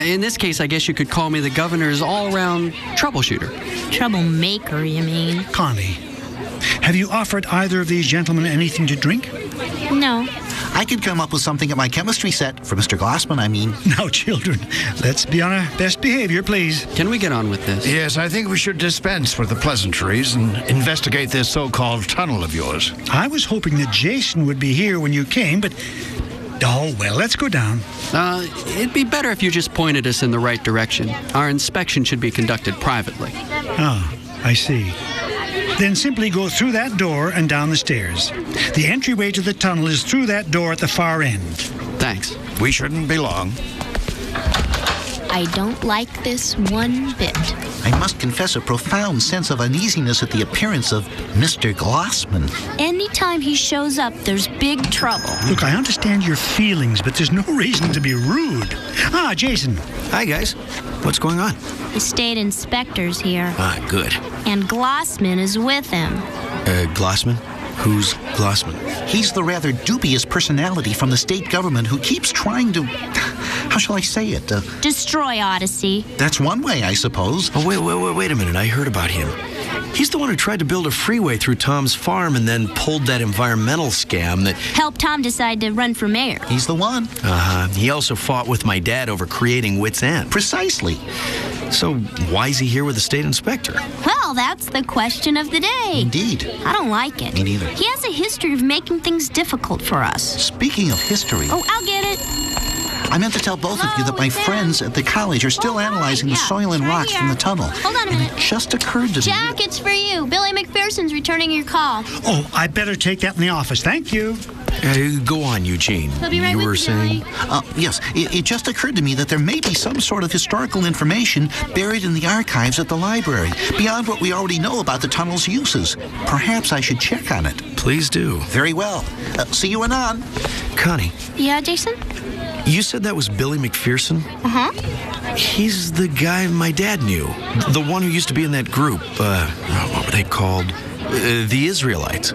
In this case, I guess you could call me the governor's all-round troubleshooter. Troublemaker, you mean? Connie, have you offered either of these gentlemen anything to drink? No. I could come up with something at my chemistry set, for Mr. Glassman, I mean. Now, children, let's be on our best behavior, please. Can we get on with this? Yes, I think we should dispense with the pleasantries and investigate this so-called tunnel of yours. I was hoping that Jason would be here when you came, but... Oh, well, let's go down. It'd be better if you just pointed us in the right direction. Our inspection should be conducted privately. Ah, I see. Then simply go through that door and down the stairs. The entryway to the tunnel is through that door at the far end. Thanks. We shouldn't be long. I don't like this one bit. I must confess a profound sense of uneasiness at the appearance of Mr. Glassman. Anytime he shows up, there's big trouble. Look, I understand your feelings, but there's no reason to be rude. Ah, Jason. Hi, guys. What's going on? The state inspector's here. Ah, good. And Glassman is with him. Glassman? Who's Glassman? He's the rather dubious personality from the state government who keeps trying to... How shall I say it? Destroy Odyssey. That's one way, I suppose. Oh, wait a minute. I heard about him. He's the one who tried to build a freeway through Tom's farm and then pulled that environmental scam that... Helped Tom decide to run for mayor. He's the one. He also fought with my dad over creating Wits End. Precisely. So why is he here with the state inspector? Well, that's the question of the day. Indeed. I don't like it. Me neither. He has a history of making things difficult for us. Speaking of history... Oh, I'll get it. I meant to tell both of you that my friends at the college are still analyzing the soil and rocks from the tunnel. Hold on a minute. And it just occurred to me... Jack, it's for you. Billy McPherson's returning your call. Oh, I better take that in the office. Thank you. Go on, Eugene. He'll be right you with were you, saying? Billy. Yes, it just occurred to me that there may be some sort of historical information buried in the archives at the library, beyond what we already know about the tunnel's uses. Perhaps I should check on it. Please do. Very well. See you anon. Connie, Yeah, Jason? you said that was Billy McPherson? Uh-huh. He's the guy my dad knew. The one who used to be in that group. What were they called? The Israelites.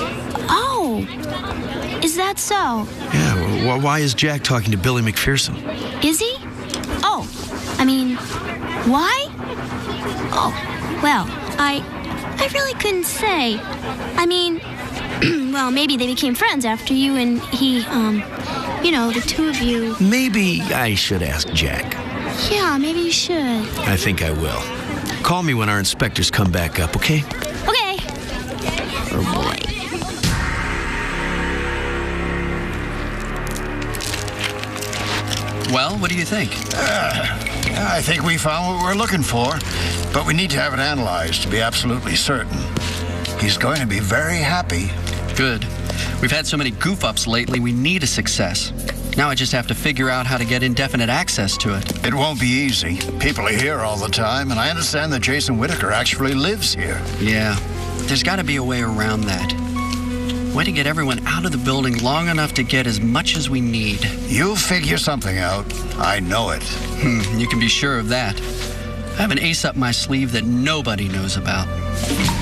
Oh, is that so? Yeah, why is Jack talking to Billy McPherson? Is he? Oh, I mean, why? Oh, well, I really couldn't say. I mean, well, maybe they became friends after you and he, the two of you. Maybe I should ask Jack. Yeah, maybe you should. I think I will. Call me when our inspectors come back up, okay? Okay. Oh, boy. Well, what do you think? I think we found what we're looking for, but we need to have it analyzed to be absolutely certain. He's going to be very happy. Good. We've had so many goof-ups lately, we need a success. Now I just have to figure out how to get indefinite access to it. It won't be easy. People are here all the time, and I understand that Jason Whitaker actually lives here. Yeah, there's got to be a way around that. Way to get everyone out of the building long enough to get as much as we need. You'll figure something out. I know it. You can be sure of that. I have an ace up my sleeve that nobody knows about.